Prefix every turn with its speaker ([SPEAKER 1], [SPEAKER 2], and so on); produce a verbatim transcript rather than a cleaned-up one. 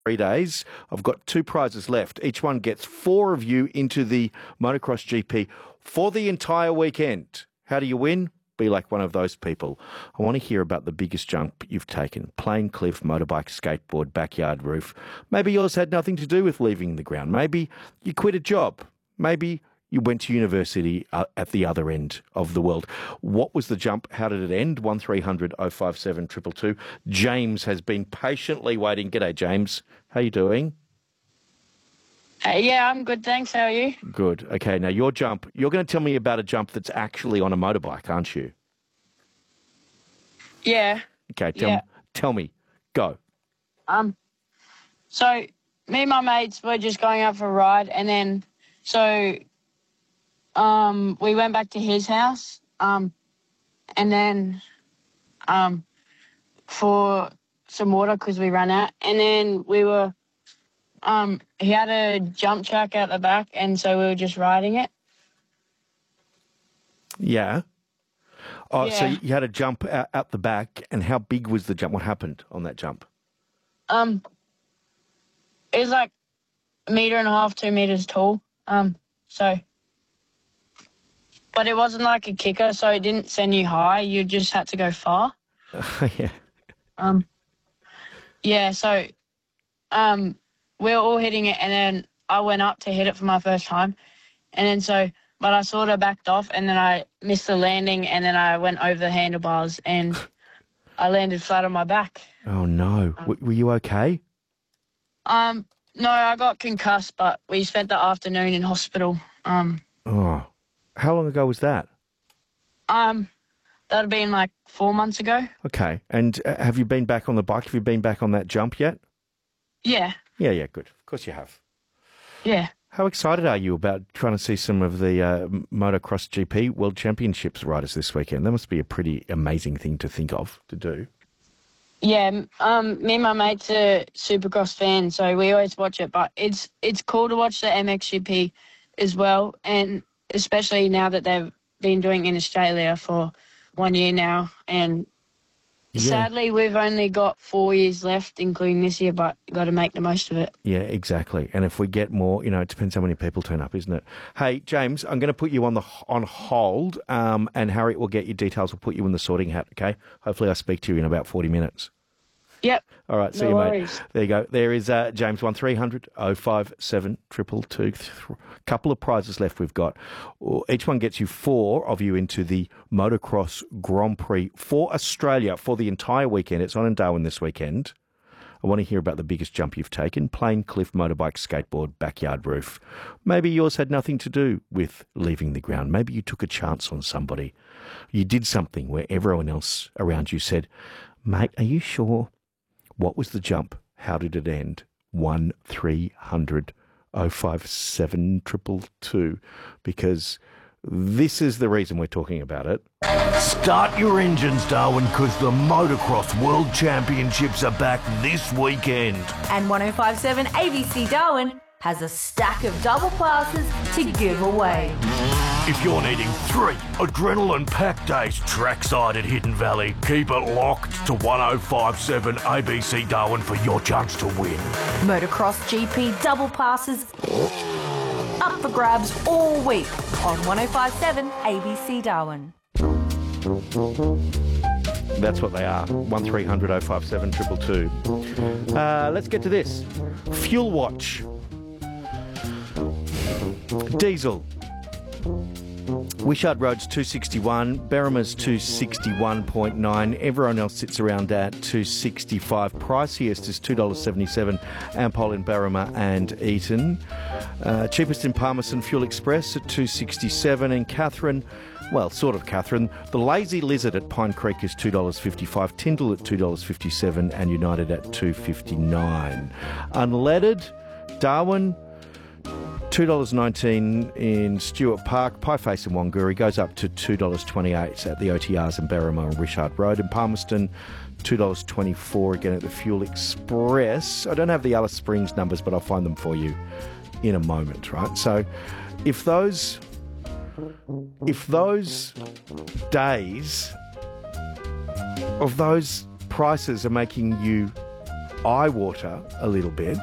[SPEAKER 1] three days. I've got two prizes left. Each one gets four of you into the Motocross G P for the entire weekend. How do you win? Be like one of those people. I want to hear about the biggest jump you've taken. Plane, cliff, motorbike, skateboard, backyard roof. Maybe yours had nothing to do with leaving the ground. Maybe you quit a job. Maybe you went to university uh, at the other end of the world. What was the jump? How did it end? one three hundred oh five seven two two two. James has been patiently waiting. G'day, James. How you doing?
[SPEAKER 2] Uh, yeah, I'm good, thanks. How are you?
[SPEAKER 1] Good. Okay, now your jump, you're going to tell me about a jump that's actually on a motorbike, aren't you?
[SPEAKER 2] Yeah.
[SPEAKER 1] Okay, tell,
[SPEAKER 2] yeah.
[SPEAKER 1] tell me. Go.
[SPEAKER 2] Um. So, me and my mates were just going out for a ride, and then, so, um, we went back to his house, um, and then, um, for some water because we ran out, and then we were... Um, he had a jump track out the back, and so we were just riding it.
[SPEAKER 1] Yeah. Oh,
[SPEAKER 2] yeah.
[SPEAKER 1] So you had a jump out, out the back, and how big was the jump? What happened on that jump?
[SPEAKER 2] Um, it was like a metre and a half, two metres tall. Um, so, but it wasn't like a kicker, so it didn't send you high. You just had to go far.
[SPEAKER 1] yeah.
[SPEAKER 2] Um, yeah. So, um. we were all hitting it, and then I went up to hit it for my first time. And then so, but I sort of backed off, and then I missed the landing, and then I went over the handlebars, and I landed flat on my back.
[SPEAKER 1] Oh, no. Um, were you okay?
[SPEAKER 2] Um, no, I got concussed, but we spent the afternoon in hospital. Um.
[SPEAKER 1] Oh. How long ago was that?
[SPEAKER 2] Um, that had been like four months ago.
[SPEAKER 1] Okay. And uh, have you been back on the bike? Have you been back on that jump yet?
[SPEAKER 2] Yeah.
[SPEAKER 1] Yeah, yeah, good. Of course you have.
[SPEAKER 2] Yeah.
[SPEAKER 1] How excited are you about trying to see some of the uh, Motocross G P World Championships riders this weekend? That must be a pretty amazing thing to think of, to do.
[SPEAKER 2] Yeah, um, me and my mates are Supercross fans, so we always watch it. But it's it's cool to watch the M X G P as well, and especially now that they've been doing it in Australia for one year now, and yeah. Sadly, we've only got four years left, including this year, but you've got to make the most of it.
[SPEAKER 1] Yeah, exactly. And if we get more, you know, it depends how many people turn up, isn't it? Hey, James, I'm going to put you on the on hold, um, and Harriet will get your details. We'll put you in the sorting hat, okay? Hopefully I'll speak to you in about forty minutes.
[SPEAKER 2] Yep.
[SPEAKER 1] All right, see
[SPEAKER 2] no
[SPEAKER 1] you,
[SPEAKER 2] worries.
[SPEAKER 1] mate. There you go. There is uh, James, one three hundred oh five seven two two two. Couple of prizes left we've got. Each one gets you four of you into the Motocross Grand Prix for Australia for the entire weekend. It's on in Darwin this weekend. I want to hear about the biggest jump you've taken. Plane, cliff, motorbike, skateboard, backyard roof. Maybe yours had nothing to do with leaving the ground. Maybe you took a chance on somebody. You did something where everyone else around you said, mate, are you sure? What was the jump? How did it end? one three hundred oh five seven two two two. Because this is the reason we're talking about it.
[SPEAKER 3] Start your engines, Darwin, because the Motocross World Championships are back this weekend.
[SPEAKER 4] And one oh five seven A B C Darwin has a stack of double passes to give away.
[SPEAKER 3] If you're needing three adrenaline-packed days trackside at Hidden Valley, keep it locked to one oh five seven A B C Darwin for your chance to win.
[SPEAKER 4] Motocross G P double passes up for grabs all week on one oh five seven A B C Darwin.
[SPEAKER 1] That's what they are. one three hundred oh five seven two two two. Uh, let's get to this. Fuel Watch. Diesel. Wishart Road's two sixty-one, Berrima's two sixty-one point nine, everyone else sits around that two sixty-five. Priciest is two dollars seventy-seven, Ampol in Berrima and Eaton. Uh, cheapest in Palmerston, Fuel Express at two sixty-seven, and Catherine, well, sort of Catherine, the Lazy Lizard at Pine Creek is two dollars fifty-five, Tyndall at two dollars fifty-seven, and United at two dollars fifty-nine. Unleaded, Darwin, two dollars nineteen in Stewart Park. Pieface in Wanguri goes up to two dollars twenty-eight at the O T Rs in Berrima and Wishart Road. In Palmerston, two dollars twenty-four again at the Fuel Express. I don't have the Alice Springs numbers, but I'll find them for you in a moment, right? So if those if those days of those prices are making you eye water a little bit.